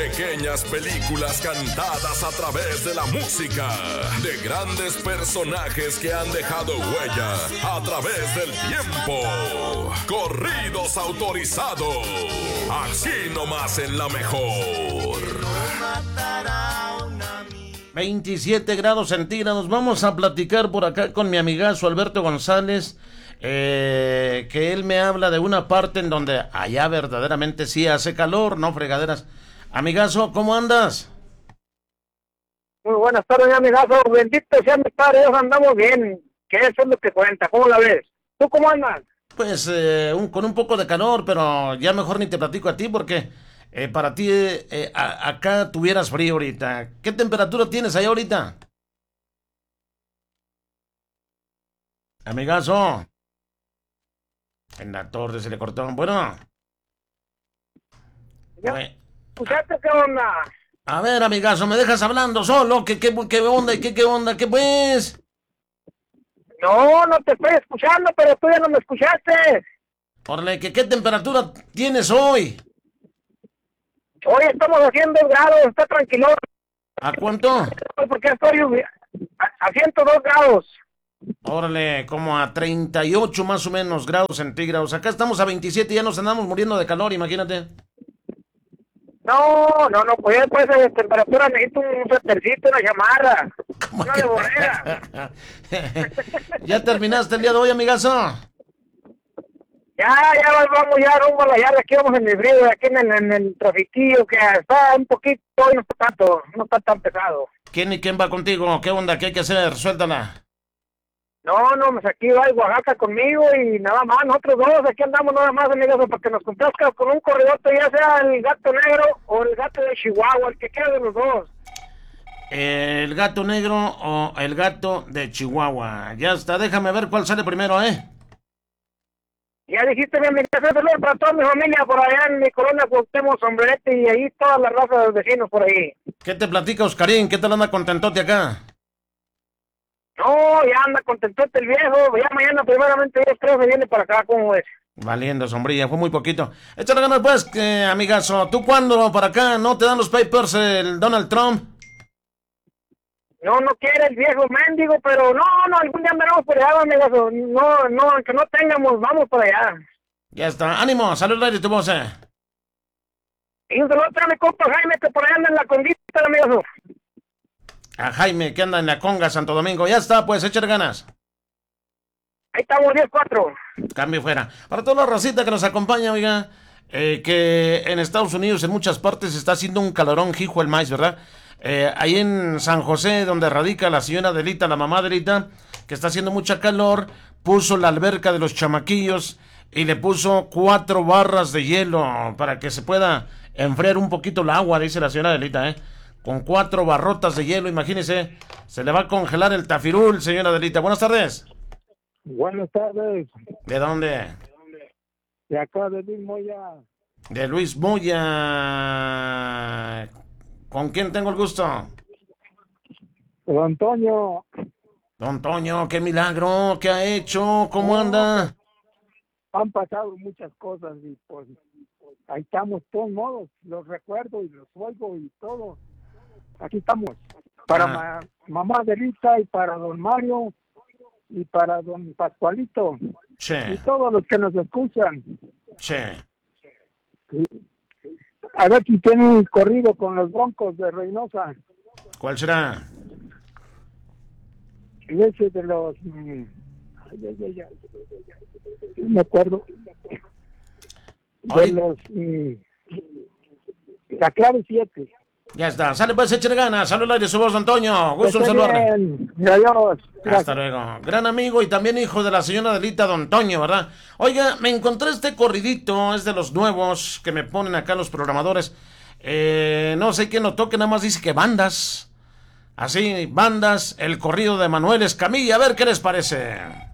Pequeñas películas cantadas a través de la música, de grandes personajes que han dejado huella a través del tiempo. Corridos autorizados, aquí nomás en La Mejor. 27 grados centígrados. Vamos a platicar por acá con mi amigazo Alberto González, que él me habla de una parte en donde allá verdaderamente sí hace calor, no fregaderas. Amigazo, ¿cómo andas? Muy buenas tardes, amigazo. Bendito sea mi padre, Dios, andamos bien. Que eso es lo que cuenta. ¿Cómo la ves? ¿Tú cómo andas? Pues con un poco de calor, pero ya mejor ni te platico a ti porque para ti acá tuvieras frío ahorita. ¿Qué temperatura tienes allá ahorita? Amigazo. En la torre se le cortó. Bueno. ¿Escuchaste qué onda? A ver, amigazo, ¿me dejas hablando solo? ¿Qué onda? ¿Qué onda? ¿Qué pues? No, no te estoy escuchando, pero tú ya no me escuchaste. Órale, ¿qué temperatura tienes hoy? Hoy estamos a 100 grados, está tranquilo. ¿A cuánto? Porque estoy a 102 grados. Órale, como a 38 más o menos grados centígrados. Acá estamos a 27 y ya nos andamos muriendo de calor, imagínate. No, pues de temperatura necesito un suétercito, una chamarra, una de borrera. ¿Ya terminaste el día de hoy, amigazo? Ya vamos ya rumbo a la yarda, aquí vamos en el frío, aquí en el trafiquillo, que está un poquito, no está tanto, no está tan pesado. ¿Quién y quién va contigo? ¿Qué onda? ¿Qué hay que hacer? Suéltala. No, pues aquí va el Oaxaca conmigo y nada más, nosotros dos, aquí andamos nada más, amigos, para que nos complazca con un corridote, ya sea el gato negro o el gato de Chihuahua, el que quiera de los dos. ¿El gato negro o el gato de Chihuahua? Ya está, déjame ver cuál sale primero, ¿eh? Ya dijiste bien, mi casa de para toda mi familia por allá en mi colonia Cuauhtémoc, Sombrerete y ahí toda la raza de los vecinos por ahí. ¿Qué te platica, Oscarín? ¿Qué tal anda contentote acá? No, ya anda contentote el viejo, ya mañana primeramente Dios creo que viene para acá, ¿cómo es? Valiendo sombrilla, fue muy poquito. Échale ganas pues, amigazo. ¿Tú cuándo para acá no te dan los papers el Donald Trump? No quiere el viejo mendigo, pero no, algún día andaremos por allá, amigazo. No, aunque no tengamos, vamos por allá. Ya está, ánimo, salud al aire tu voz, Y un saludo a mi compa Jaime, que por allá anda en la conguita, amigazo. A Jaime, que anda en la conga Santo Domingo. Ya está, pues, échale ganas. Ahí estamos, 10-4. Cambio fuera. Para toda la racita que nos acompaña, oiga, que en Estados Unidos, en muchas partes, está haciendo un calorón, hijo el maíz, ¿verdad? Ahí en San José, donde radica la señora Adelita, la mamá Adelita, que está haciendo mucha calor, puso la alberca de los chamaquillos y le puso 4 barras de hielo para que se pueda enfriar un poquito el agua, dice la señora Adelita, con 4 barrotas de hielo, imagínese, se le va a congelar el tafirul, señora Adelita. Buenas tardes. Buenas tardes. ¿De dónde? De acá, de Luis Moya. De Luis Moya. ¿Con quién tengo el gusto? Don Antonio. Don Antonio, qué milagro, ¿qué ha hecho? ¿Cómo anda? Han pasado muchas cosas y pues ahí estamos, todos modos, los recuerdo y los oigo y todo. Aquí estamos. Para mamá Adelita y para don Mario y para don Pascualito. Sí. Y todos los que nos escuchan. Sí. A ver si tienen un corrido con los Broncos de Reynosa. ¿Cuál será? Ese de los... no me acuerdo. De los... la clave 7. Ya está, sale pues, échale ganas. Saludos de su voz, Antonio. Gusto en saludarle. Adiós. Hasta luego. Gran amigo y también hijo de la señora Adelita, don Antonio, ¿verdad? Oiga, me encontré este corridito, es de los nuevos que me ponen acá los programadores. No sé quién lo toque, nada más dice que bandas. Así, bandas, el corrido de Manuel Escamilla. A ver qué les parece.